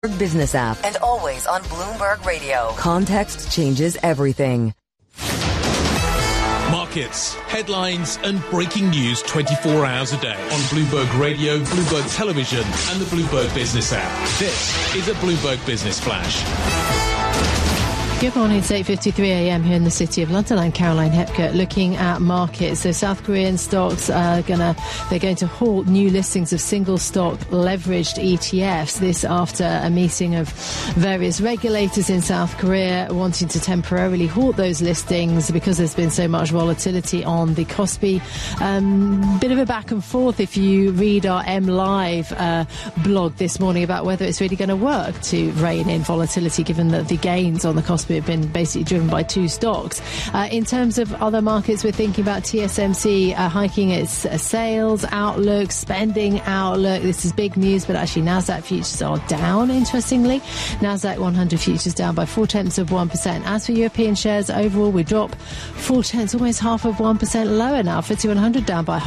Business app. And always on Bloomberg Radio. Context changes everything. Markets, headlines and breaking news 24 hours a day on Bloomberg Radio, Bloomberg Television and the Bloomberg Business app. This is a Bloomberg Business Flash. Good morning, it's 8:53 a.m. here in the City of London. I'm Caroline Hepker, looking at markets. So South Korean stocks they're going to halt new listings of single stock leveraged ETFs. This after a meeting of various regulators in South Korea wanting to temporarily halt those listings because there's been so much volatility on the Kospi. Bit of a back and forth if you read our M Live blog this morning about whether it's really going to work to rein in volatility, given that the gains on the Kospi have been basically driven by two stocks. In terms of other markets, we're thinking about TSMC hiking its sales outlook, spending outlook. This is big news, but actually Nasdaq futures are down, interestingly. Nasdaq 100 futures down by 0.4%. As for European shares, overall we drop 0.4, almost 0.5% lower now. FTSE 100 down by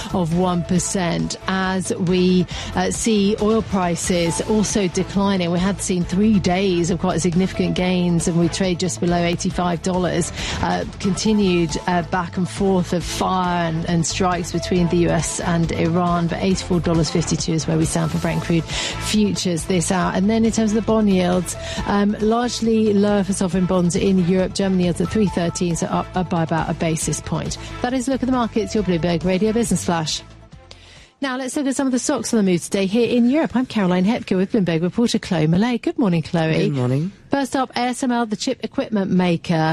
0.5%. As we see oil prices also declining. We had seen 3 days of quite significant gains, and we trade just below $85. Continued back and forth of fire and strikes between the US and Iran, but $84.52 is where we stand for Brent crude futures this hour. And then in terms of the bond yields, largely lower for sovereign bonds in Europe. German yields at 3.13, so up by about a basis point. That is a look at the markets, your Bloomberg Radio Business Flash. Now, let's look at some of the stocks on the move today here in Europe. I'm Caroline Hepker with Bloomberg reporter Chloe Millay. Good morning, Chloe. Good morning. First up, ASML, the chip equipment maker.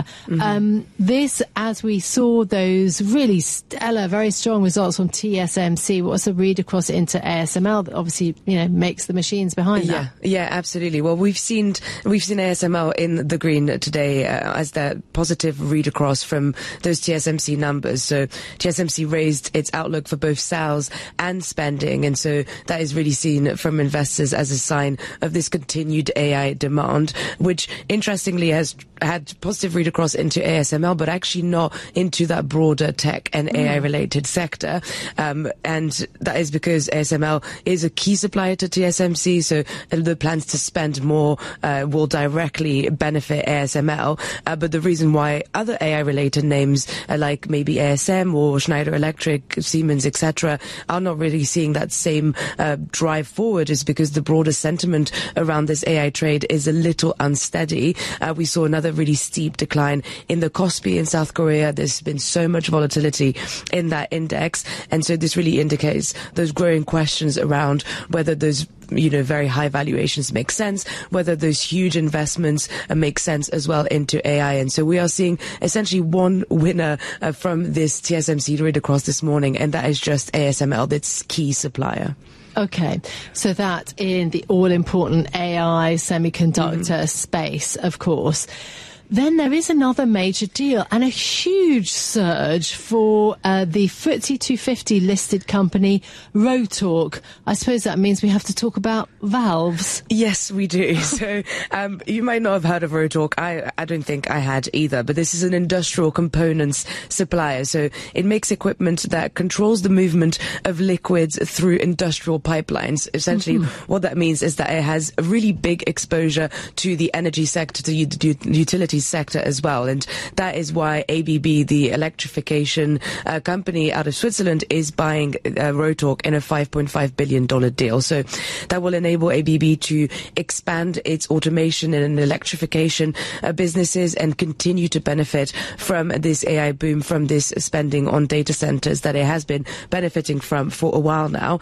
This, as we saw those really stellar, very strong results from TSMC, what's the read across into ASML that obviously, makes the machines behind that? Yeah, absolutely. Well, we've seen ASML in the green today as the positive read across from those TSMC numbers. So TSMC raised its outlook for both sales and spending, and so that is really seen from investors as a sign of this continued AI demand, which interestingly has had positive read across into ASML, but actually not into that broader tech and AI related sector. And that is because ASML is a key supplier to TSMC, so the plans to spend more will directly benefit ASML. But the reason why other AI related names like maybe ASM or Schneider Electric, Siemens, etc., are not really seeing that same drive forward is because the broader sentiment around this AI trade is a little unsteady. We saw another really steep decline in the Kospi in South Korea. There's been so much volatility in that index, and so this really indicates those growing questions around whether those very high valuations make sense, whether those huge investments make sense as well into AI. And so we are seeing essentially one winner from this TSMC read across this morning, and that is just ASML, its key supplier. Okay, so that in the all-important AI semiconductor space, of course. Then there is another major deal and a huge surge for the FTSE 250 listed company Rotork. I suppose that means we have to talk about valves. Yes, we do. So you might not have heard of Rotork. I don't think I had either, but this is an industrial components supplier. So it makes equipment that controls the movement of liquids through industrial pipelines. Essentially, what that means is that it has a really big exposure to the energy sector, to the utility sector as well, and that is why ABB, the electrification company out of Switzerland, is buying Rotork in a $5.5 billion deal. So that will enable ABB to expand its automation and electrification businesses and continue to benefit from this AI boom, from this spending on data centers that it has been benefiting from for a while now.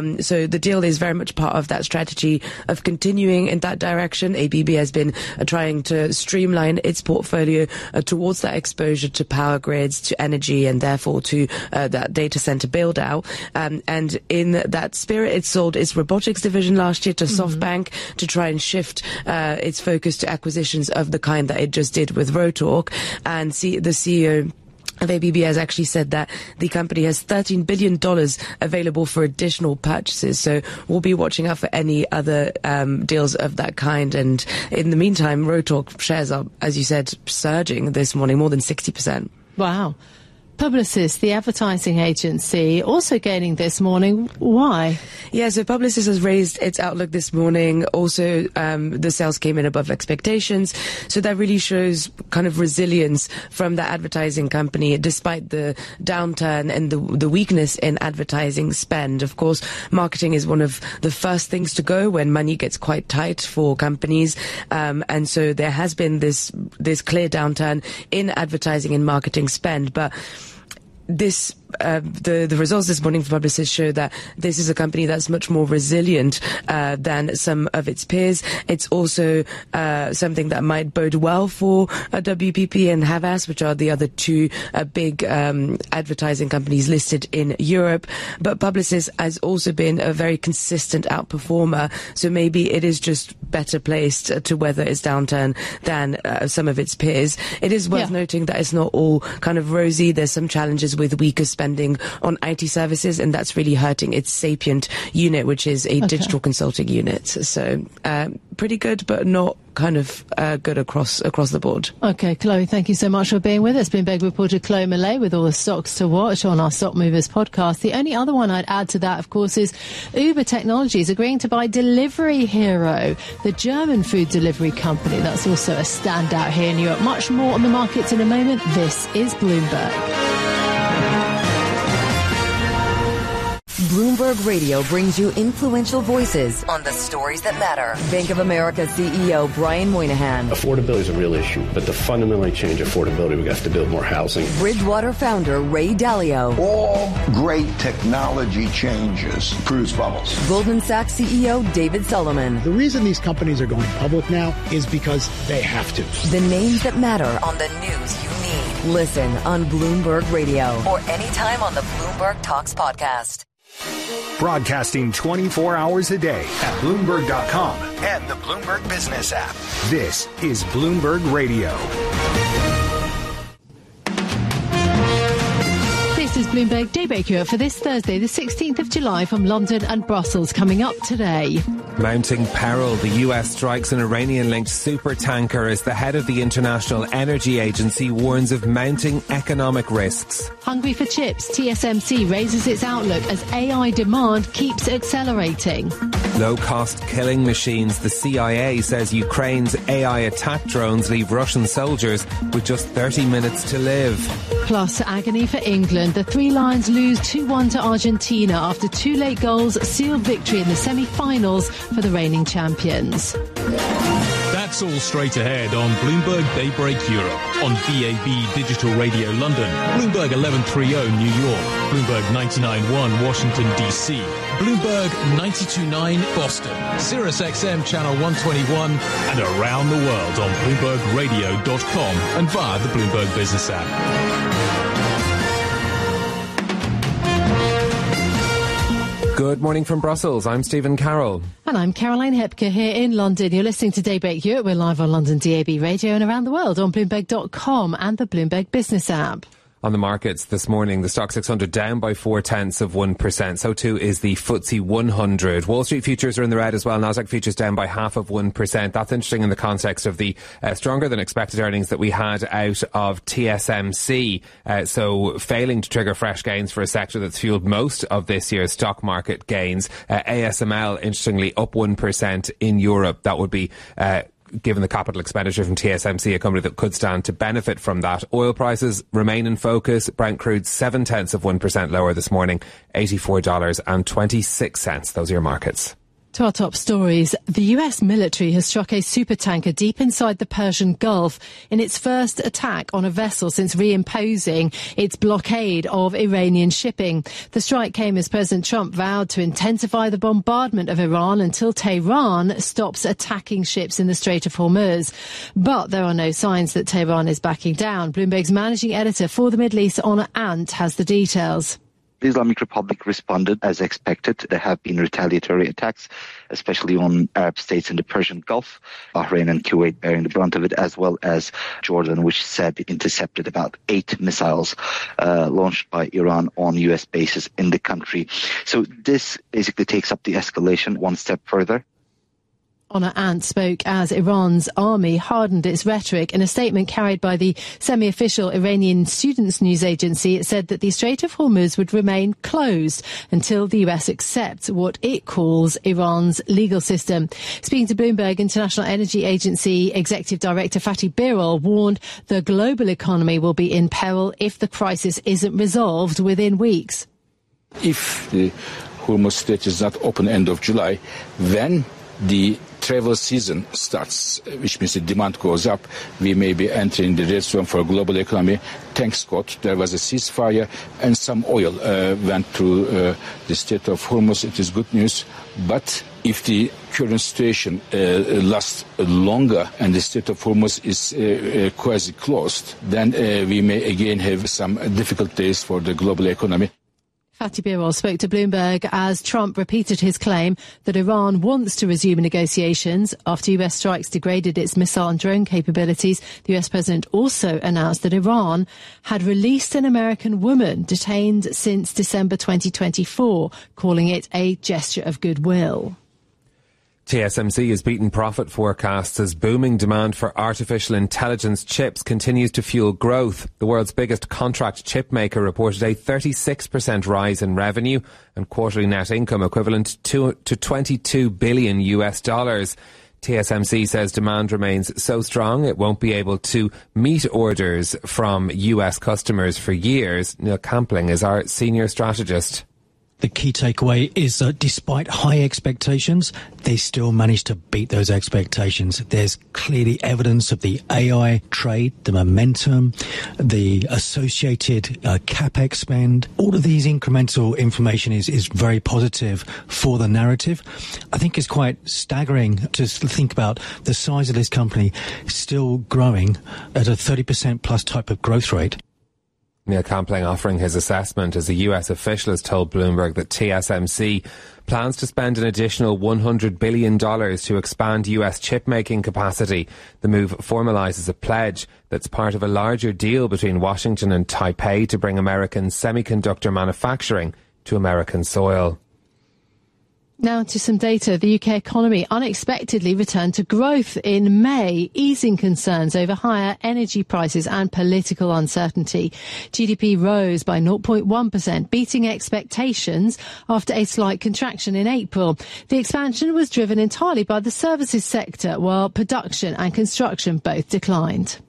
So the deal is very much part of that strategy of continuing in that direction. ABB has been trying to streamline its portfolio towards that exposure to power grids, to energy, and therefore to that data center build out. And in that spirit, it sold its robotics division last year to SoftBank to try and shift its focus to acquisitions of the kind that it just did with Rotork. And the CEO of ABB has actually said that the company has $13 billion available for additional purchases. So we'll be watching out for any other deals of that kind. And in the meantime, Rotork shares are, as you said, surging this morning, more than 60%. Wow. Publicis, the advertising agency, also gaining this morning. Why? Yeah, so Publicis has raised its outlook this morning. Also, the sales came in above expectations. So that really shows kind of resilience from the advertising company, despite the downturn and the weakness in advertising spend. Of course, marketing is one of the first things to go when money gets quite tight for companies. And so there has been this clear downturn in advertising and marketing spend. But the results this morning for Publicis show that this is a company that's much more resilient than some of its peers. It's also something that might bode well for WPP and Havas, which are the other two big advertising companies listed in Europe. But Publicis has also been a very consistent outperformer, so maybe it is just better placed to weather its downturn than some of its peers. It is worth noting that it's not all kind of rosy. There's some challenges with weaker spending on IT services, and that's really hurting its Sapient unit, which is a digital consulting unit. So pretty good, but not kind of good across the board. Okay, Chloe, thank you so much for being with us. Bloomberg reporter Chloe Millay with all the stocks to watch on our Stock Movers podcast. The only other one I'd add to that, of course, is Uber Technologies agreeing to buy Delivery Hero, the German food delivery company. That's also a standout here in Europe. Much more on the markets in a moment. This is Bloomberg. Bloomberg Radio brings you influential voices on the stories that matter. Bank of America CEO Brian Moynihan. Affordability is a real issue, but to fundamentally change affordability, we have to build more housing. Bridgewater founder Ray Dalio. All great technology changes produce bubbles. Goldman Sachs CEO David Solomon. The reason these companies are going public now is because they have to. The names that matter on the news you need. Listen on Bloomberg Radio or anytime on the Bloomberg Talks podcast. Broadcasting 24 hours a day at Bloomberg.com and the Bloomberg Business app. This is Bloomberg Radio. This is Bloomberg Daybreak Europe for this Thursday, the 16th of July from London and Brussels. Coming up today. Mounting peril. The US strikes an Iranian-linked supertanker as the head of the International Energy Agency warns of mounting economic risks. Hungry for chips. TSMC raises its outlook as AI demand keeps accelerating. Low-cost killing machines. The CIA says Ukraine's AI attack drones leave Russian soldiers with just 30 minutes to live. Plus, agony for England. The Three Lions lose 2-1 to Argentina after two late goals sealed victory in the semi-finals for the reigning champions. That's all straight ahead on Bloomberg Daybreak Europe, on DAB Digital Radio London, Bloomberg 1130 New York, Bloomberg 99.1 Washington DC, Bloomberg 92.9 Boston, Sirius XM Channel 121, and around the world on BloombergRadio.com and via the Bloomberg Business app. Good morning from Brussels. I'm Stephen Carroll. And I'm Caroline Hepker here in London. You're listening to Daybreak Europe. We're live on London DAB Radio and around the world on Bloomberg.com and the Bloomberg Business app. On the markets this morning, the Stock 600 down by 0.4%. So too is the FTSE 100. Wall Street futures are in the red as well. Nasdaq futures down by 0.5%. That's interesting in the context of the stronger than expected earnings that we had out of TSMC. So failing to trigger fresh gains for a sector that's fueled most of this year's stock market gains. ASML, interestingly, up 1% in Europe. That would be given the capital expenditure from TSMC, a company that could stand to benefit from that. Oil prices remain in focus. Brent crude 0.7% lower this morning, $84.26. Those are your markets. To our top stories, the US military has struck a supertanker deep inside the Persian Gulf in its first attack on a vessel since reimposing its blockade of Iranian shipping. The strike came as President Trump vowed to intensify the bombardment of Iran until Tehran stops attacking ships in the Strait of Hormuz. But there are no signs that Tehran is backing down. Bloomberg's managing editor for the Middle East, Honor Ant, has the details. The Islamic Republic responded as expected. There have been retaliatory attacks, especially on Arab states in the Persian Gulf, Bahrain and Kuwait bearing the brunt of it, as well as Jordan, which said it intercepted about 8 missiles launched by Iran on U.S. bases in the country. So this basically takes up the escalation one step further. Honor Ant spoke as Iran's army hardened its rhetoric. In a statement carried by the semi-official Iranian students' news agency, it said that the Strait of Hormuz would remain closed until the US accepts what it calls Iran's legal system. Speaking to Bloomberg, International Energy Agency Executive Director Fatih Birol warned the global economy will be in peril if the crisis isn't resolved within weeks. If the Hormuz Strait is not open end of July, then the travel season starts, which means the demand goes up. We may be entering the red zone for a global economy. Thanks God, there was a ceasefire and some oil went through the Strait of Hormuz. It is good news. But if the current situation lasts longer and the Strait of Hormuz is quasi-closed, then we may again have some difficult days for the global economy. Fatih Birol spoke to Bloomberg as Trump repeated his claim that Iran wants to resume negotiations. After US strikes degraded its missile and drone capabilities, the US president also announced that Iran had released an American woman detained since December 2024, calling it a gesture of goodwill. TSMC has beaten profit forecasts as booming demand for artificial intelligence chips continues to fuel growth. The world's biggest contract chip maker reported a 36% rise in revenue and quarterly net income equivalent to $22 billion. TSMC says demand remains so strong it won't be able to meet orders from US customers for years. Neil Campling is our senior strategist. The key takeaway is that despite high expectations, they still managed to beat those expectations. There's clearly evidence of the AI trade, the momentum, the associated CapEx spend. All of these incremental information is very positive for the narrative. I think it's quite staggering to think about the size of this company still growing at a 30% plus type of growth rate. Neil Campling offering his assessment as a US official has told Bloomberg that TSMC plans to spend an additional $100 billion to expand US chip-making capacity. The move formalises a pledge that's part of a larger deal between Washington and Taipei to bring American semiconductor manufacturing to American soil. Now to some data. The UK economy unexpectedly returned to growth in May, easing concerns over higher energy prices and political uncertainty. GDP rose by 0.1%, beating expectations after a slight contraction in April. The expansion was driven entirely by the services sector, while production and construction both declined.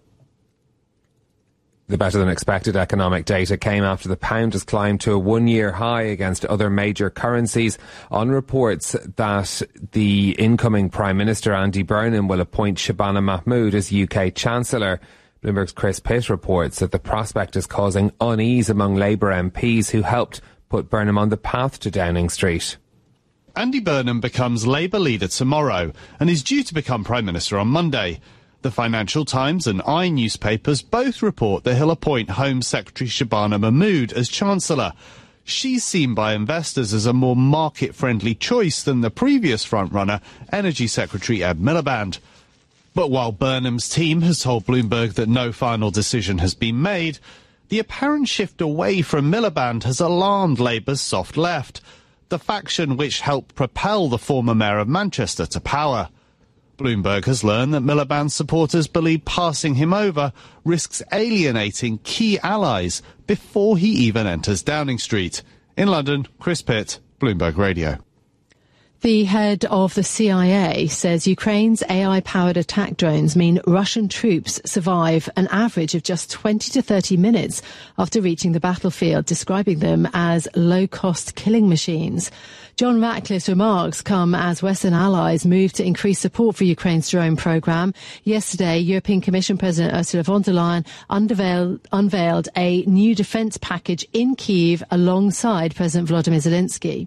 The better-than-expected economic data came after the pound has climbed to a one-year high against other major currencies on reports that the incoming Prime Minister Andy Burnham will appoint Shabana Mahmood as UK Chancellor. Bloomberg's Chris Pitt reports that the prospect is causing unease among Labour MPs who helped put Burnham on the path to Downing Street. Andy Burnham becomes Labour leader tomorrow and is due to become Prime Minister on Monday. The Financial Times and I newspapers both report that he'll appoint Home Secretary Shabana Mahmood as Chancellor. She's seen by investors as a more market-friendly choice than the previous frontrunner, Energy Secretary Ed Miliband. But while Burnham's team has told Bloomberg that no final decision has been made, the apparent shift away from Miliband has alarmed Labour's soft left, the faction which helped propel the former Mayor of Manchester to power. Bloomberg has learned that Miliband's supporters believe passing him over risks alienating key allies before he even enters Downing Street. In London, Chris Pitt, Bloomberg Radio. The head of the CIA says Ukraine's AI-powered attack drones mean Russian troops survive an average of just 20 to 30 minutes after reaching the battlefield, describing them as low-cost killing machines. John Ratcliffe's remarks come as Western allies move to increase support for Ukraine's drone programme. Yesterday, European Commission President Ursula von der Leyen unveiled a new defence package in Kyiv alongside President Volodymyr Zelensky.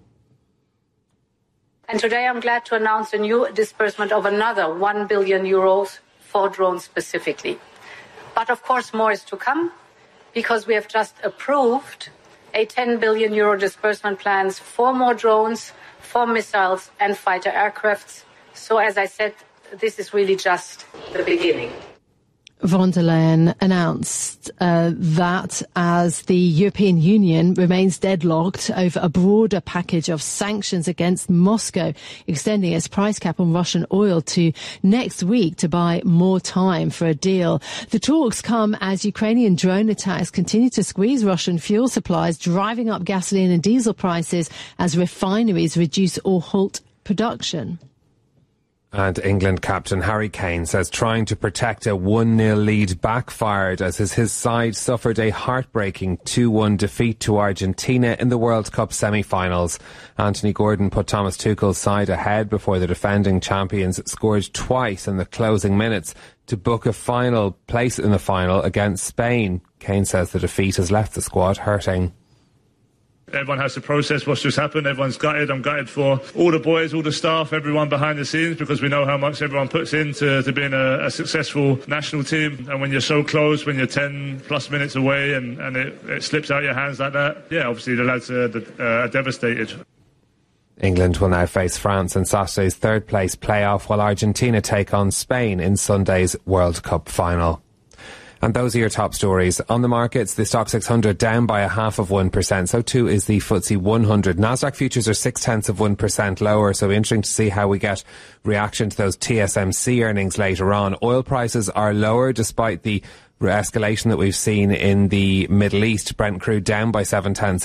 And today I'm glad to announce a new disbursement of another 1 billion euros for drones specifically. But of course more is to come, because we have just approved a 10 billion euro disbursement plans for more drones, for missiles and fighter aircrafts. So as I said, this is really just the beginning. von der Leyen announced that as the European Union remains deadlocked over a broader package of sanctions against Moscow, extending its price cap on Russian oil to next week to buy more time for a deal. The talks come as Ukrainian drone attacks continue to squeeze Russian fuel supplies, driving up gasoline and diesel prices as refineries reduce or halt production. And England captain Harry Kane says trying to protect a 1-0 lead backfired as his side suffered a heartbreaking 2-1 defeat to Argentina in the World Cup semi-finals. Anthony Gordon put Thomas Tuchel's side ahead before the defending champions scored twice in the closing minutes to book a final place in the final against Spain. Kane says the defeat has left the squad hurting. Everyone has to process what's just happened. Everyone's gutted. I'm gutted for all the boys, all the staff, everyone behind the scenes, because we know how much everyone puts into being a successful national team. And when you're so close, when you're 10 plus minutes away and it slips out your hands like that, yeah, obviously the lads are devastated. England will now face France in Saturday's third place playoff, while Argentina take on Spain in Sunday's World Cup final. And those are your top stories. On the markets, the Stock 600 down by 0.5%. So too is the FTSE 100. Nasdaq futures are 0.6% lower. So interesting to see how we get reaction to those TSMC earnings later on. Oil prices are lower despite the escalation that we've seen in the Middle East. Brent crude down by 0.7%,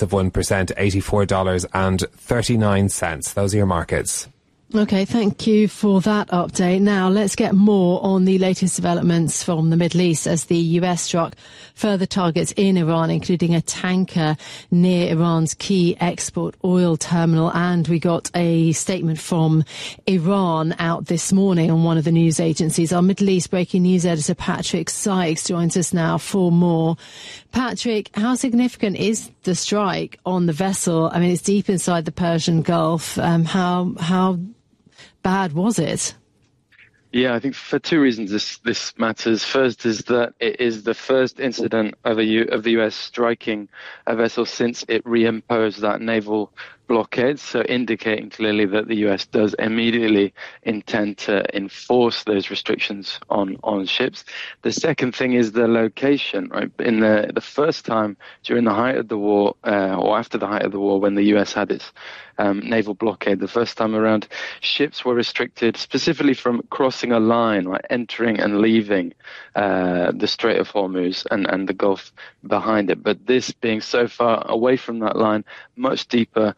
$84.39. Those are your markets. OK, thank you for that update. Now, let's get more on the latest developments from the Middle East as the US struck further targets in Iran, including a tanker near Iran's key export oil terminal. And we got a statement from Iran out this morning on one of the news agencies. Our Middle East breaking news editor, Patrick Sykes, joins us now for more. Patrick, how significant is the strike on the vessel? I mean, it's deep inside the Persian Gulf. How bad was it? Yeah, I think for two reasons this matters. First is that it is the first incident of the US striking a vessel since it reimposed that naval blockade, so indicating clearly that the US does immediately intend to enforce those restrictions on ships. The second thing is the location, right? In the first time during the height of the war, or after the height of the war, when the US had its naval blockade, the first time around, ships were restricted specifically from crossing a line, right, entering and leaving the Strait of Hormuz and the Gulf behind it. But this being so far away from that line, much deeper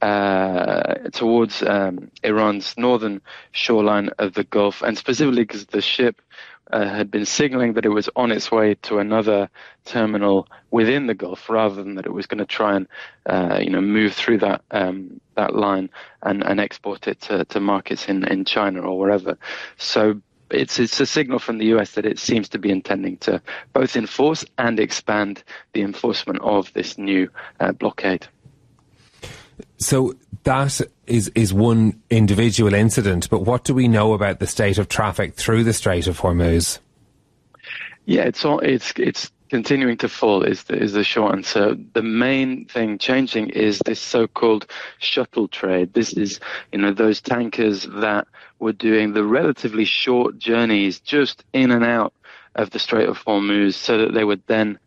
towards Iran's northern shoreline of the Gulf, and specifically because the ship had been signaling that it was on its way to another terminal within the Gulf, rather than that it was going to try and move through that line and export it to markets in China or wherever. So it's a signal from the US that it seems to be intending to both enforce and expand the enforcement of this new blockade. So that is one individual incident, but what do we know about the state of traffic through the Strait of Hormuz? Yeah, it's continuing to fall is the short answer. The main thing changing is this so-called shuttle trade. This is, those tankers that were doing the relatively short journeys just in and out of the Strait of Hormuz, so that they would then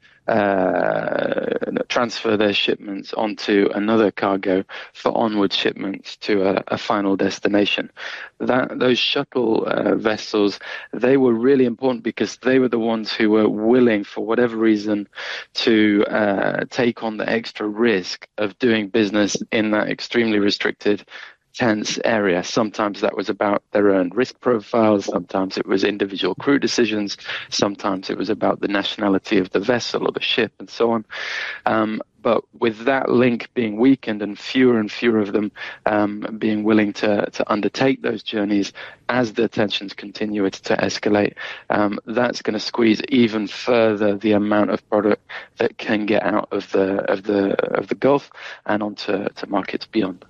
transfer their shipments onto another cargo for onward shipments to a final destination. Those shuttle vessels, they were really important because they were the ones who were willing, for whatever reason, to take on the extra risk of doing business in that extremely restricted, tense area. Sometimes that was about their own risk profiles, sometimes it was individual crew decisions, sometimes it was about the nationality of the vessel or the ship and so on. But with that link being weakened and fewer of them being willing to undertake those journeys as the tensions continue to escalate, that's going to squeeze even further the amount of product that can get out of the Gulf and onto markets beyond.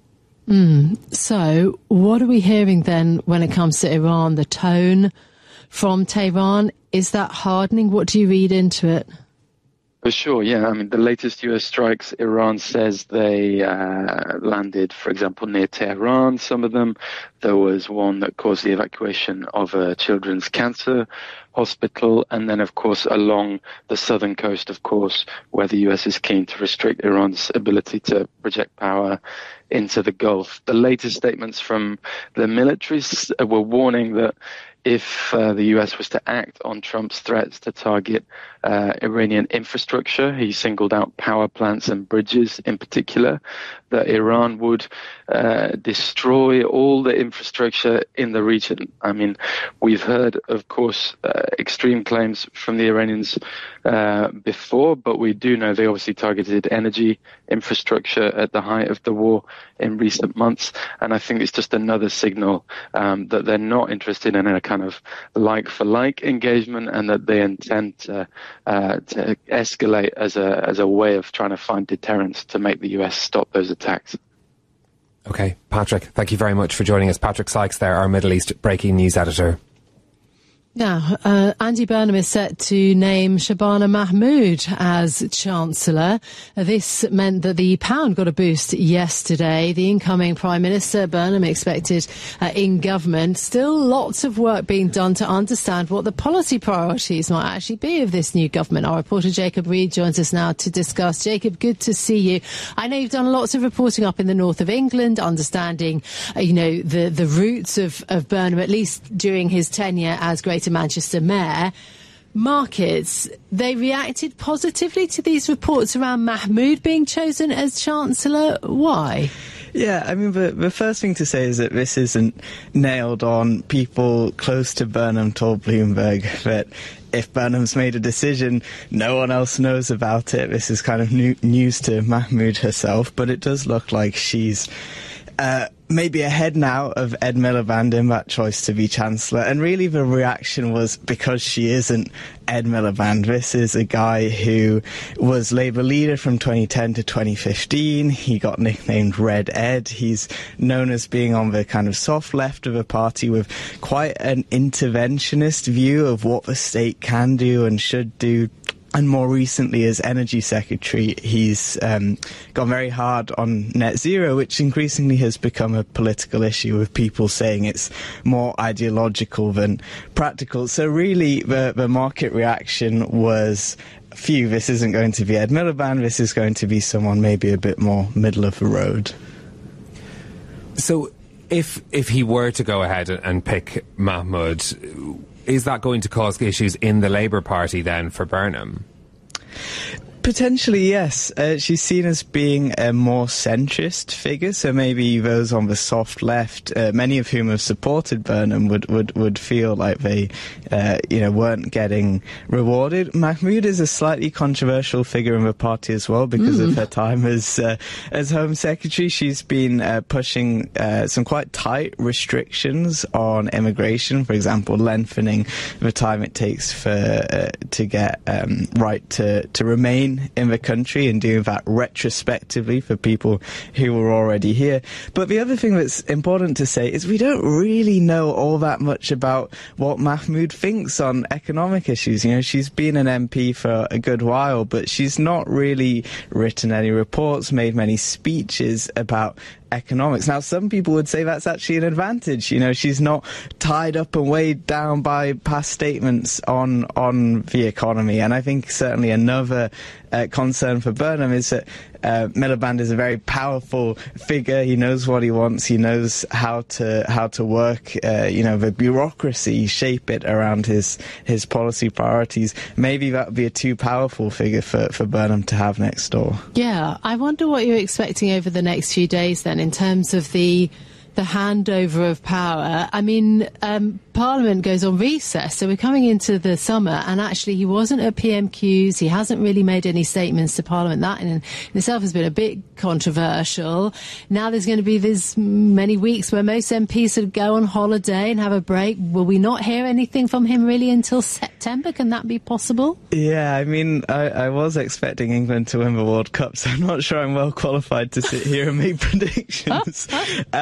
So what are we hearing then when it comes to Iran? The tone from Tehran, is that hardening? What do you read into it? For sure, yeah. I mean, the latest US strikes, Iran says they landed, for example, near Tehran, some of them. There was one that caused the evacuation of a children's cancer hospital, and then, of course, along the southern coast, of course, where the US is keen to restrict Iran's ability to project power into the Gulf. The latest statements from the militaries were warning that if the US was to act on Trump's threats to target Iranian infrastructure, he singled out power plants and bridges in particular, that Iran would destroy all the infrastructure in the region. I mean, we've heard, of course, extreme claims from the Iranians before, but we do know they obviously targeted energy infrastructure at the height of the war in recent months. And I think it's just another signal that they're not interested in a kind of like-for-like engagement, and that they intend to escalate as a way of trying to find deterrence to make the US stop those attacks. Okay, Patrick, thank you very much for joining us. Patrick Sykes there, our Middle East breaking news editor. Now, Andy Burnham is set to name Shabana Mahmood as Chancellor. This meant that the pound got a boost yesterday. The incoming Prime Minister, Burnham, expected in government. Still lots of work being done to understand what the policy priorities might actually be of this new government. Our reporter Jacob Reed joins us now to discuss. Jacob, good to see you. I know you've done lots of reporting up in the north of England, understanding, the roots of Burnham, at least during his tenure as Greater Manchester Mayor. Markets, they reacted positively to these reports around Mahmood being chosen as Chancellor. Why? Yeah, I mean, the first thing to say is that this isn't nailed on. People close to Burnham told Bloomberg that if Burnham's made a decision, no one else knows about it. This is kind of news to Mahmood herself, but it does look like she's maybe ahead now of Ed Miliband in that choice to be Chancellor. And really the reaction was because she isn't Ed Miliband. This is a guy who was Labour leader from 2010 to 2015. He got nicknamed Red Ed. He's known as being on the kind of soft left of the party with quite an interventionist view of what the state can do and should do. And more recently, as Energy Secretary, he's gone very hard on net zero, which increasingly has become a political issue, with people saying it's more ideological than practical. So really, the market reaction was, phew, this isn't going to be Ed Miliband, this is going to be someone maybe a bit more middle of the road. So if he were to go ahead and pick Mahmood, is that going to cause issues in the Labour Party then for Burnham? Potentially, yes. She's seen as being a more centrist figure, so maybe those on the soft left, many of whom have supported Burnham, would feel like they, weren't getting rewarded. Mahmood is a slightly controversial figure in the party as well because of her time as Home Secretary. She's been pushing some quite tight restrictions on immigration, for example, lengthening the time it takes to get right to remain in the country, and doing that retrospectively for people who were already here. But the other thing that's important to say is we don't really know all that much about what Mahmood thinks on economic issues. She's been an MP for a good while, but she's not really written any reports, made many speeches about economics. Now, some people would say that's actually an advantage. She's not tied up and weighed down by past statements on the economy. And I think certainly another concern for Burnham is that Miliband is a very powerful figure. He knows what he wants. He knows how to work, the bureaucracy, shape it around his policy priorities. Maybe that would be a too powerful figure for Burnham to have next door. Yeah, I wonder what you're expecting over the next few days then in terms of the handover of power. I mean, Parliament goes on recess, so we're coming into the summer, and actually he wasn't at PMQs, he hasn't really made any statements to Parliament. That in itself has been a bit controversial. Now there's going to be this many weeks where most MPs would go on holiday and have a break. Will we not hear anything from him really until September? Can that be possible? Yeah, I mean, I was expecting England to win the World Cup, so I'm not sure I'm well qualified to sit here and make predictions.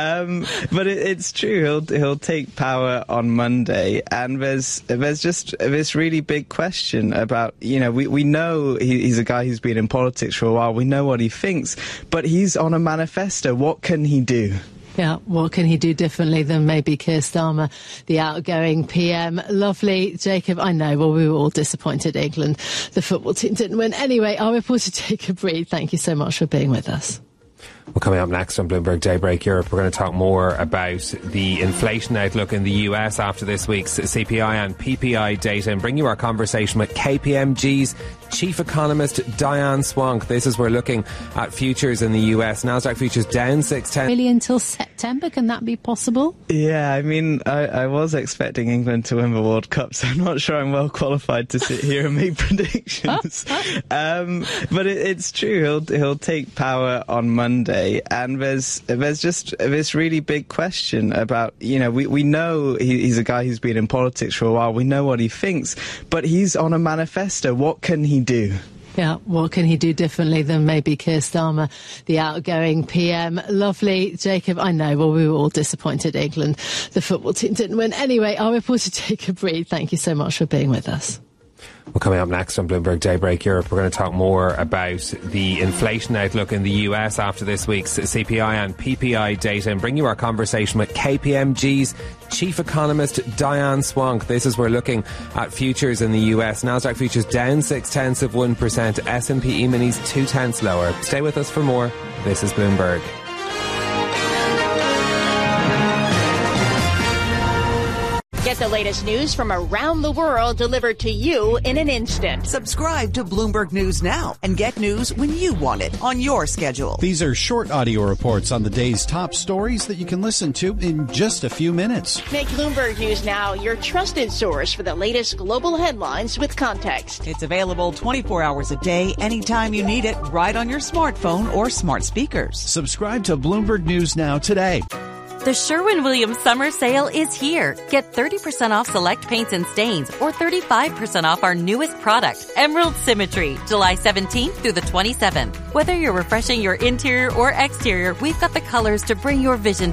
But it's true. He'll take power on Monday, and there's just this really big question about, we know he's a guy who's been in politics for a while. We know what he thinks, but he's on a manifesto. What can he do? Yeah, what can he do differently than maybe Keir Starmer, the outgoing PM? Lovely, Jacob. I know, well, we were all disappointed England, the football team, didn't win. Anyway, our reporter Jacob Reed, thank you so much for being with us. Well, coming up next on Bloomberg Daybreak Europe, we're going to talk more about the inflation outlook in the US after this week's CPI and PPI data, and bring you our conversation with KPMG's chief economist Diane Swank. This is, we're looking at futures in the US. Nasdaq futures down 6/10. Really until September, can that be possible? Yeah, I mean, I was expecting England to win the World Cup, so I'm not sure I'm well qualified to sit here and make predictions. But it's true. He'll take power on Monday, and there's just this really big question about, we know he's a guy who's been in politics for a while. We know what he thinks, but he's on a manifesto. What can he do? Yeah, what can he do differently than maybe Keir Starmer, the outgoing PM? Lovely, Jacob. I know, well, we were all disappointed England, the football team, didn't win. Anyway, our reporter Jacob Reed, thank you so much for being with us. Well, coming up next on Bloomberg Daybreak Europe, we're going to talk more about the inflation outlook in the US after this week's CPI and PPI data, and bring you our conversation with KPMG's chief economist Diane Swank. This is, we're looking at futures in the US. Nasdaq futures down 0.6%, S&P E-minis 0.2 lower. Stay with us for more. This is Bloomberg. Get the latest news from around the world delivered to you in an instant. Subscribe to Bloomberg News now and get news when you want it on your schedule. These are short audio reports on the day's top stories that you can listen to in just a few minutes. Make Bloomberg News now your trusted source for the latest global headlines with context. It's available 24 hours a day, anytime you need it, right on your smartphone or smart speakers. Subscribe to Bloomberg News now today. The Sherwin-Williams Summer Sale is here. Get 30% off select paints and stains, or 35% off our newest product, Emerald Symmetry, July 17th through the 27th. Whether you're refreshing your interior or exterior, we've got the colors to bring your vision